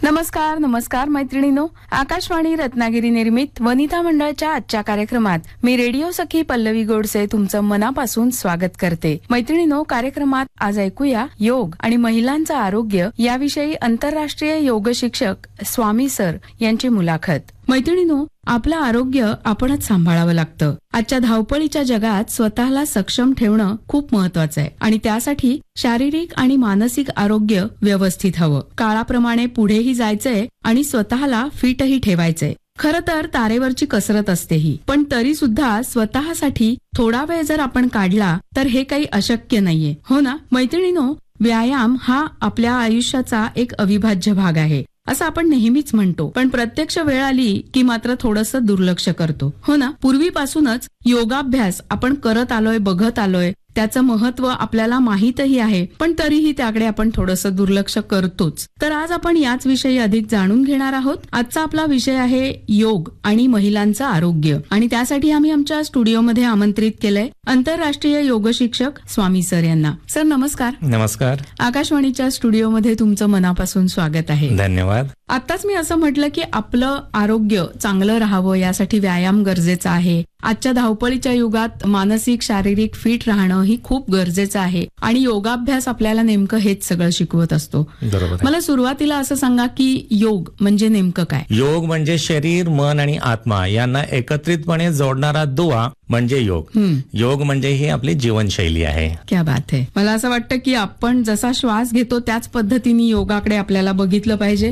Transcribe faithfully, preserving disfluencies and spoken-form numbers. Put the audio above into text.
नमस्कार नमस्कार मैत्रिणींनो, आकाशवाणी रत्नागिरी निर्मित वनिता मंडळाच्या आजच्या कार्यक्रमात मी रेडिओ सखी पल्लवी गोडसे तुमचं मनापासून स्वागत करते. मैत्रिणींनो, कार्यक्रमात आज ऐकूया योग आणि महिलांचं आरोग्य याविषयी आंतरराष्ट्रीय योग शिक्षक स्वामी सर यांची मुलाखत. मैत्रिणींनो, आपलं आरोग्य आपणच सांभाळावं लागतं. आजच्या धावपळीच्या जगात स्वतःला सक्षम ठेवणं खूप महत्वाचं आहे आणि त्यासाठी शारीरिक आणि मानसिक आरोग्य व्यवस्थित हवं. काळाप्रमाणे पुढेही जायचंय आणि स्वतःला फिटही ठेवायचंय. खरं तर तारेवरची कसरत असते ही, पण तरी सुद्धा स्वतःसाठी थोडा वेळ जर आपण काढला तर हे काही अशक्य नाहीये, हो ना मैत्रिणींनो? व्यायाम हा आपल्या आयुष्याचा एक अविभाज्य भाग आहे असं आपण नेहमीच म्हणतो, पण प्रत्यक्ष वेळ आली की मात्र थोडंसं दुर्लक्ष करतो, हो ना? पूर्वीपासूनच योगाभ्यास आपण करत आलोय, बघत आलोय, त्याचं महत्व आपल्याला माहीतही आहे, पण तरीही त्याकडे आपण थोडंसं दुर्लक्ष करतोच. तर आज आपण याच विषयी अधिक जाणून घेणार आहोत. आजचा आपला विषय आहे योग आणि महिलांचं आरोग्य, आणि त्यासाठी आम्ही आमच्या स्टुडिओमध्ये आमंत्रित केलंय आंतरराष्ट्रीय योग शिक्षक स्वामी सर यांना. सर नमस्कार. नमस्कार. आकाशवाणीच्या स्टुडिओमध्ये तुमचं मनापासून स्वागत आहे. धन्यवाद. आताच मी असं म्हटलं की आपलं आरोग्य चांगलं राहावं यासाठी व्यायाम गरजेचा आहे. आजच्या धावपळीच्या युगात मानसिक शारीरिक फिट राहणं ही खूप गरजेचं आहे आणि योगाभ्यास आपल्याला नेमकं हेच सगळं शिकवत असतो. बरोबर. मला सुरुवातीला असं सांगा की योग म्हणजे नेमकं काय? योग म्हणजे शरीर, मन आणि आत्मा यांना एकत्रितपणे जोडणारा दुवा म्हणजे योग. योग म्हणजे ही आपली जीवनशैली आहे. क्या बात आहे. मला असं वाटतं की आपण जसा श्वास घेतो त्याच पद्धतीने योगाकडे आपल्याला बघितलं पाहिजे